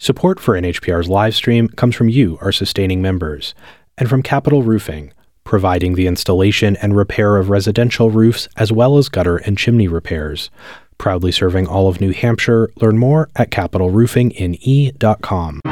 Support for NHPR's live stream comes from you, our sustaining members, and from Capital Roofing, providing the installation and repair of residential roofs as well as gutter and chimney repairs. Proudly serving all of New Hampshire. Learn more at capitalroofingne.com.